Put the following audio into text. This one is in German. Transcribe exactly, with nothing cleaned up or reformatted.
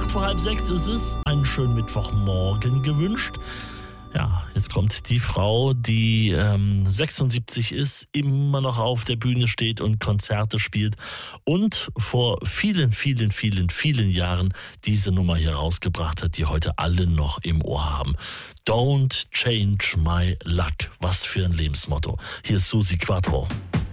Acht vor halb sechs ist es. Einen schönen Mittwochmorgen gewünscht. Ja, jetzt kommt die Frau, die ähm, sechsundsiebzig ist, immer noch auf der Bühne steht und Konzerte spielt und vor vielen, vielen, vielen, vielen Jahren diese Nummer hier rausgebracht hat, die heute alle noch im Ohr haben. Don't change my luck. Was für ein Lebensmotto. Hier ist Susi Quattro.